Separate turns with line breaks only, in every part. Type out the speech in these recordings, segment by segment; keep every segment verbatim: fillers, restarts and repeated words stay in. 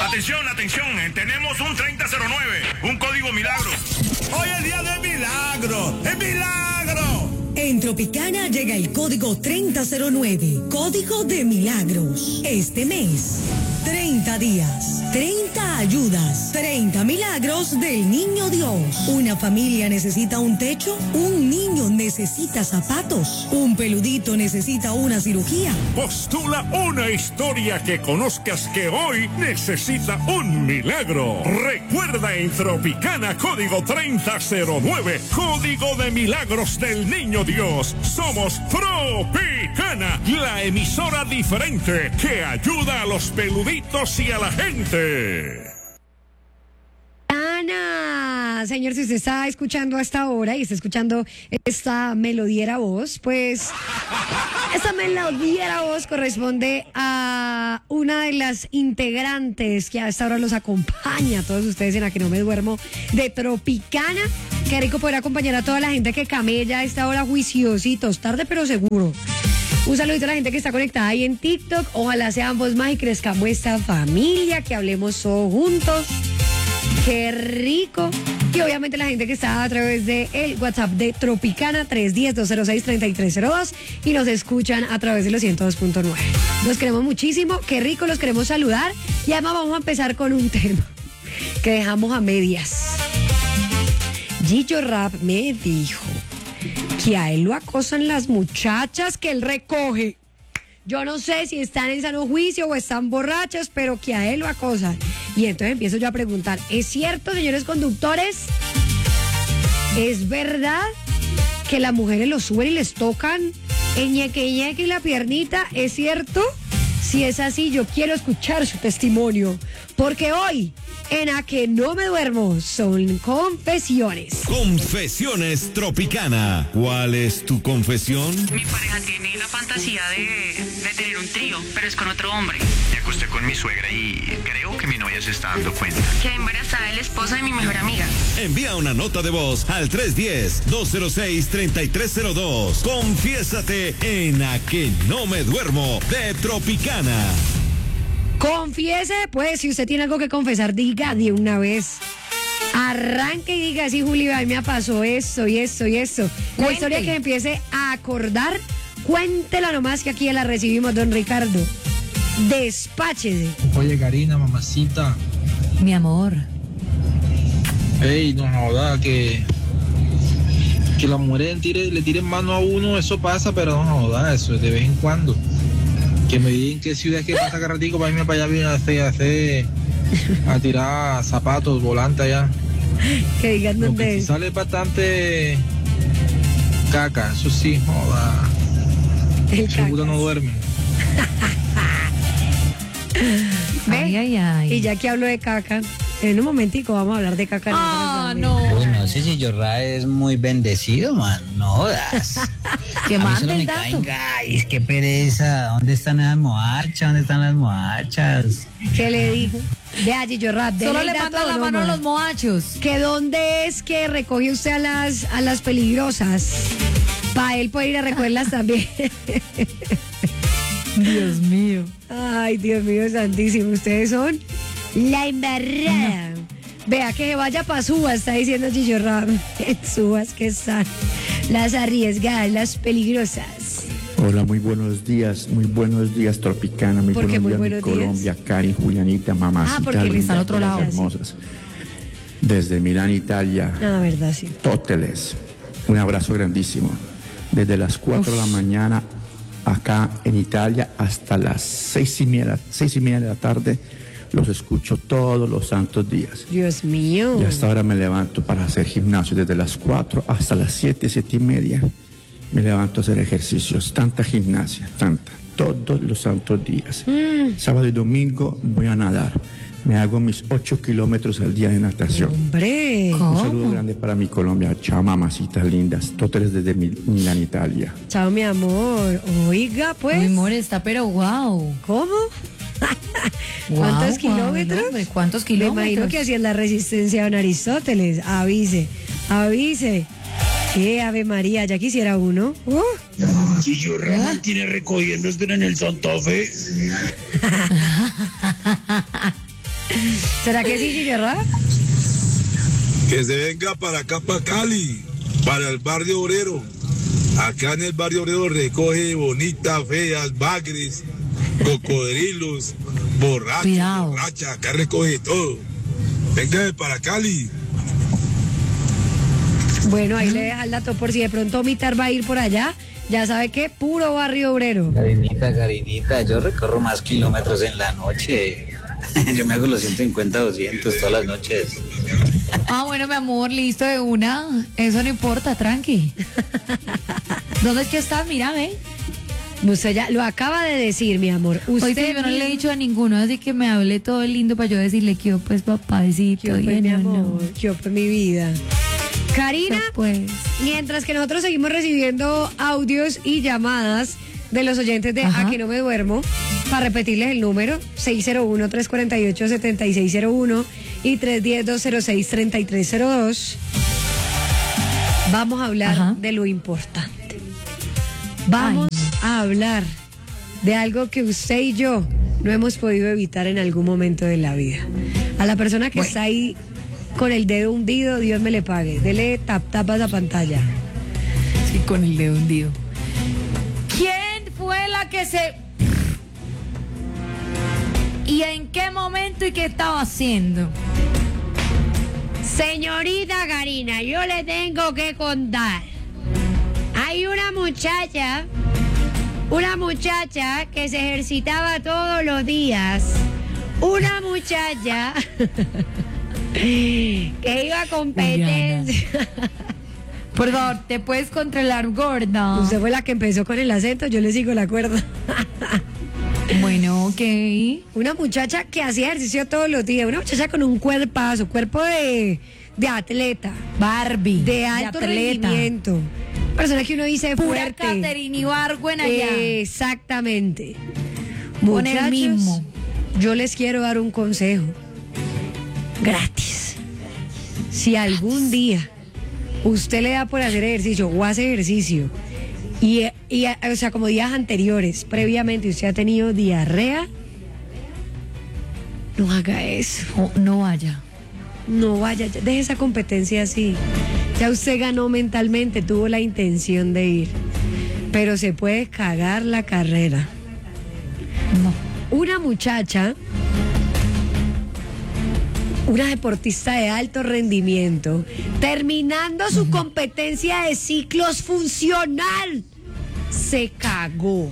Atención, atención, tenemos un treinta cero nueve, un código milagro.
Hoy es día de milagro, es milagro.
En Tropicana llega el código treinta cero nueve, código de milagros. Este mes, treinta días, treinta ayudas, treinta milagros del Niño Dios. Una familia necesita un techo, un niño necesita zapatos, un peludito necesita una cirugía.
Postula una historia que conozcas que hoy necesita un milagro. Recuerda en Tropicana código treinta cero nueve, código de milagros del Niño Dios. Somos Tropicana, la emisora diferente que ayuda a los peluditos y a la gente.
Ana, señor, si usted está escuchando a esta hora y está escuchando esta melodiera voz, pues esta melodiera voz corresponde a una de las integrantes que a esta hora los acompaña a todos ustedes en A Que No Me Duermo de Tropicana. Qué rico poder acompañar a toda la gente que camella a esta hora juiciositos, tarde pero seguro. Un saludito a la gente que está conectada ahí en TikTok. Ojalá seamos más y crezcamos esta familia, que hablemos todos juntos. Qué rico. Y obviamente la gente que está a través de el WhatsApp de Tropicana tres uno cero, dos cero seis, tres tres cero dos y nos escuchan a través de los ciento dos punto nueve. Los queremos muchísimo, qué rico, los queremos saludar. Y además vamos a empezar con un tema que dejamos a medias. Gillo Rap me dijo que a él lo acosan las muchachas que él recoge. Yo no sé si están en sano juicio o están borrachas, pero que a él lo acosan. Y entonces empiezo yo a preguntar, ¿es cierto, señores conductores? ¿Es verdad que las mujeres los suben y les tocan el ñeque ñeque y la piernita? ¿Es cierto? Si es así, yo quiero escuchar su testimonio. Porque hoy, en A Que No Me Duermo, son confesiones.
Confesiones Tropicana. ¿Cuál es tu confesión?
Mi pareja tiene la fantasía de, de tener un trío, pero es con otro hombre.
Me acosté con mi suegra y creo que mi novia se está dando cuenta.
Quedé embarazada del esposo de mi mejor amiga.
Envía una nota de voz al tres uno cero, dos cero seis, tres tres cero dos. Confiésate en A Que No Me Duermo de Tropicana.
Confiese, pues, si usted tiene algo que confesar, diga de una vez. Arranque y diga, sí, Juli, a mí me pasó esto y esto y esto. La historia que empiece a acordar, cuéntela nomás que aquí la recibimos, don Ricardo. Despáchese.
Oye, Karina, mamacita.
Mi amor.
Ey, no joda, que... Que las mujeres tire, le tiren mano a uno, eso pasa, pero no joda, eso es de vez en cuando. Que me digan qué ciudad es que pasa cada ratico para irme para allá bien a hacer, a, hacer, a tirar zapatos, volantes allá.
Que digan dónde
es. Si sale bastante caca, eso sí, joda. Seguro no duermen.
Ay, ay, ay. Y ya que hablo de caca, en un momentico vamos a hablar de caca.
Ah, no.
Uy, no sé si Yorra es muy bendecido, man. No jodas.
Que mande el dato.
Ay, qué pereza. ¿Dónde están las moachas? ¿Dónde están las moachas?
¿Qué le dijo? Vea, Gillo Rap,
solo le manda la mano a los moachos.
¿Que dónde es que recoge usted a las, a las peligrosas? Para él poder ir a recogerlas también.
Dios mío.
Ay, Dios mío santísimo. Ustedes son la embarrada. No. Vea que se vaya para Subas, está diciendo Gillo Rap. En Subas que están las arriesgadas, las peligrosas.
Hola, muy buenos días, muy buenos días, Tropicana, muy buenos
muy
días,
buenos
mi
días?
Colombia, Cari, Julianita, mamacita.
Ah, porque él está al
otro lado. Hermosas. Desde Milán, Italia.
Ah, verdad, sí.
Tóteles. Un abrazo grandísimo. Desde las cuatro Uf. de la mañana acá en Italia hasta las seis y media, seis y media de la tarde. Los escucho todos los santos días.
Dios mío.
Y hasta ahora me levanto para hacer gimnasio desde las cuatro hasta las siete, siete y media. Me levanto a hacer ejercicios, tanta gimnasia, tanta, todos los santos días. Mm. Sábado y domingo voy a nadar. Me hago mis ocho kilómetros al día de natación.
¡Hombre!
Un
¿Cómo?
saludo grande para mi Colombia. Chao, mamacitas lindas. Tóteles desde Milán, Italia.
Chao, mi amor. Oiga, pues.
Mi amor está, pero wow.
¿Cómo?
Wow,
¿Cuántos
wow,
kilómetros?
Hombre, ¿cuántos kilómetros?
Me imagino que hacía la resistencia a don Aristóteles. Avise, avise. ¡Qué Ave María! Ya quisiera uno. Uh.
Si yo Ramón tiene recogiendo en el Santa Fe.
¿Será que sí, Guillermo?
Que se venga para acá, para Cali, para el barrio obrero. Acá en el barrio obrero recoge bonitas, feas, bagres, cocodrilos, borrachos,
Cuidado.
borrachas, acá recoge todo. Venga para Cali.
Bueno, ahí le deja el dato por si de pronto Mitar va a ir por allá. Ya sabe que puro barrio obrero.
Karinita, Karinita, yo recorro más kilómetros en la noche. Yo me hago los ciento cincuenta, doscientos todas las noches.
Ah, bueno, mi amor, listo de una. Eso no importa, tranqui. ¿Dónde es que estás? Mira, ve.
Usted ya lo acaba de decir, mi amor. Usted
Hoy sí, yo no le he dicho a ninguno, así que me hable todo lindo para yo decirle que yo, pues, papacito.
Yo, pues, mi amor, yo, pues, mi vida. Karina,
pues.
mientras que nosotros seguimos recibiendo audios y llamadas de los oyentes de
Ajá.
Aquí No Me Duermo, para repetirles el número, seis cero uno, tres cuatro ocho, siete seis cero uno y tres uno cero, dos cero seis, tres tres cero dos, vamos a hablar
Ajá.
de lo importante. Vamos
Ay.
a hablar de algo que usted y yo no hemos podido evitar en algún momento de la vida. A la persona que
Bueno.
está ahí con el dedo hundido, Dios me le pague. Dele tap tap a esa pantalla.
Sí, con el dedo hundido. ¿Quién fue la que se... ¿Y en qué momento y qué estaba haciendo?
Señorita Karina, yo le tengo que contar. Hay una muchacha, una muchacha que se ejercitaba todos los días. Una muchacha que iba a competencia.
Por favor, ¿te puedes controlar, gorda?
Usted fue la que empezó con el acento, yo le sigo la cuerda.
Bueno, ok.
Una muchacha que hacía ejercicio todos los días, una muchacha con un cuerpazo, cuerpo de, de atleta,
Barbie.
de alto
atleta.
rendimiento. Persona que uno dice
Pura
fuerte.
Caterina Ibargüen allá.
Exactamente.
Con el
Muchachos,
mismo.
yo les quiero dar un consejo. Gratis. Si algún día usted le da por hacer ejercicio o hace ejercicio y, y o sea, como días anteriores, previamente usted ha tenido diarrea, no haga eso.
No, no vaya.
No vaya, ya, deje esa competencia así. Ya usted ganó mentalmente, tuvo la intención de ir. Pero se puede cagar la carrera.
No.
Una muchacha, una deportista de alto rendimiento, terminando su competencia de ciclos funcional, se cagó.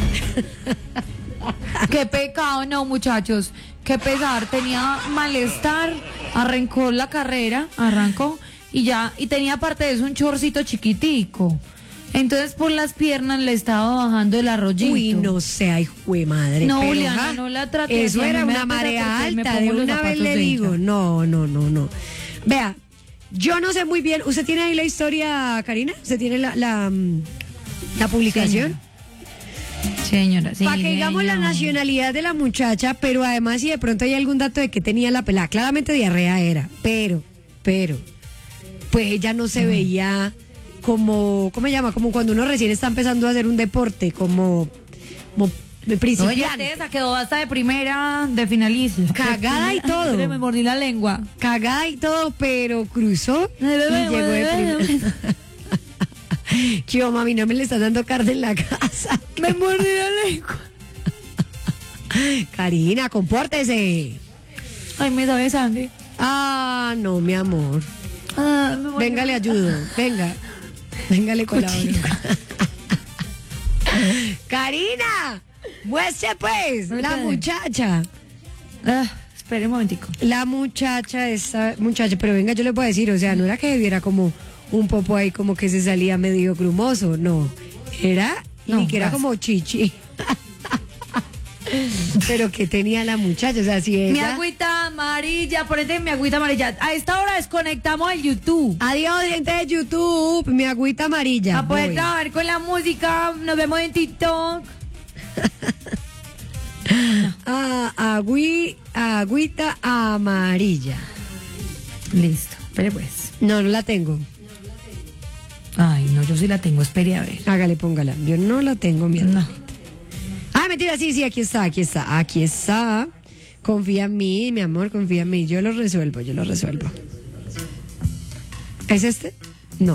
Qué pecado, no, muchachos. Qué pesar. Tenía malestar. Arrancó la carrera, arrancó y ya, y tenía aparte de eso un chorcito chiquitico. Entonces por las piernas le estaba bajando el arroyito.
Uy, no sé, ay, jue madre.
No,
pero,
Juliana,
ajá,
no la trate
Eso
así, a
era
mí me
una
da pena
marea
porque me
alta,
pongo
de
los
una vez
zapatos
le
de
digo.
ella.
No, no, no, no. Vea, yo no sé muy bien. ¿Usted tiene ahí la historia, Karina? ¿Usted tiene la, la, mm, la publicación?
Señora, sí.
Para que digamos la
señora.
nacionalidad de la muchacha, pero además si de pronto hay algún dato de que tenía la pelada, claramente diarrea era, pero, pero, pues ella no se veía como, ¿cómo se llama? Como cuando uno recién está empezando a hacer un deporte, como, como
No, ella
principiante.
esa quedó hasta de primera, de finalista.
Cagada y todo.
Me mordí la lengua.
Cagada y todo, pero cruzó y llegó de primera. Que yo, mami, no me le están dando carne en la casa.
Me mordí la lengua.
Karina, compórtese.
Ay, me sabe sangre.
Ah, no, mi amor.
Ah, me mordí
Venga, le
la-
ayudo. Venga. Venga, le colaboro. Karina, muestre pues, la
Ok.
muchacha.
Ah, espere un momentico.
La muchacha, esa muchacha, pero venga, yo le puedo decir, o sea, no era que viera como un popo ahí como que se salía medio grumoso, no. Era,
No,
ni que era
gracias.
como chichi. Pero que tenía la muchacha, o sea, si
Mi
ella...
agüita amarilla, ponete mi agüita amarilla. A esta hora desconectamos el YouTube.
Adiós, gente de YouTube, mi agüita amarilla.
A poder
voy.
trabajar con la música. Nos vemos en TikTok.
Ah, agüi, agüita amarilla.
Listo. Espere pues.
No, no la tengo.
Ay, no, yo sí la tengo. Espere a ver.
Hágale, póngala. Yo no la tengo, mi
No.
hermanita. Ah, mentira, sí, sí, aquí está, aquí está, aquí está. Confía en mí, mi amor, confía en mí. Yo lo resuelvo, yo lo resuelvo. ¿Es este? No.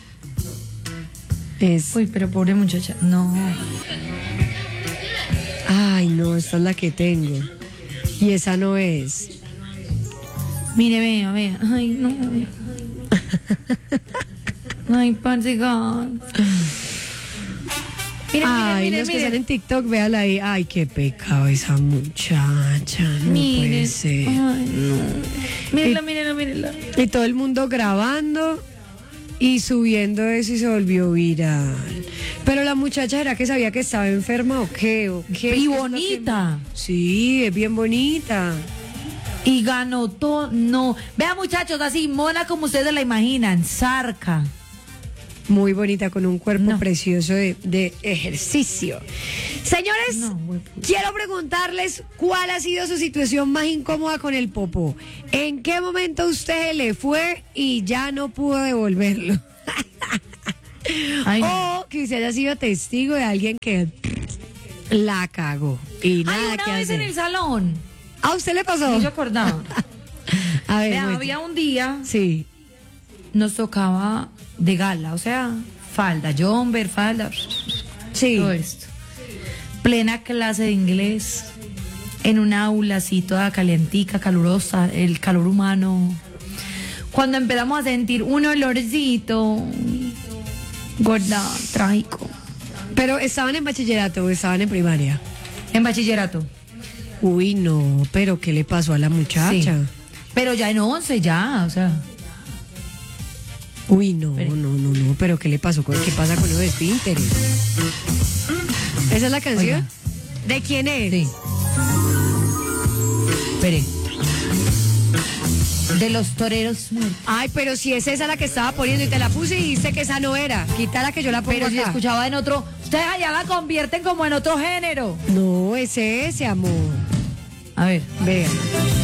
Es...
Uy, pero pobre muchacha. No.
Ay, no, esta es la que tengo. Y esa no es.
Mire, vea, vea. Ay, no. Ay, parce, God. Miren,
Ay,
miren,
los que
miren,
están en TikTok, véala ahí. Ay, qué pecado esa muchacha. No
miren.
puede ser.
Ay, no. Mírenla, mírenla, mírenla.
Y todo el mundo grabando y subiendo eso y se volvió viral. Pero la muchacha era que sabía que estaba enferma o qué. ¿O qué?
Y bonita.
Sí, es bien bonita.
Y ganó todo. No. Vean, muchachos, así, mona como ustedes la imaginan. Zarca.
Muy bonita, con un cuerpo
No.
precioso de, de ejercicio. Señores,
No, güey.
quiero preguntarles cuál ha sido su situación más incómoda con el popó. ¿En qué momento usted le fue y ya no pudo devolverlo?
Ay, no.
O que usted haya sido testigo de alguien que la cagó y nada
Ay,
que
una vez
hacer.
en el salón.
¿A usted le pasó?
No se acordaba.
A ver,
Vea,
muestre.
había un día,
Sí.
nos tocaba de gala, o sea, falda, jumper, falda,
Sí.
todo esto. Plena clase de inglés, en un aula así toda calientica, calurosa, el calor humano. Cuando empezamos a sentir un olorcito, gorda, trágico.
Pero estaban en bachillerato o estaban en primaria.
En bachillerato.
Uy, no, pero ¿qué le pasó a la muchacha?
Sí. Pero ya en once, ya, o sea.
Uy, no,
Espere.
no, no, no, pero ¿qué le pasó? ¿Qué pasa con los esfínteres? ¿Esa es la canción?
Oiga.
¿De quién es?
Sí. Espere. De los toreros muertos.
Ay, pero si es esa la que estaba poniendo y te la puse y dice que esa no era. Quítala que yo la pongo
Pero si
acá.
escuchaba en otro, ustedes allá la convierten como en otro género.
No, es ese, amor.
A ver.
Vea.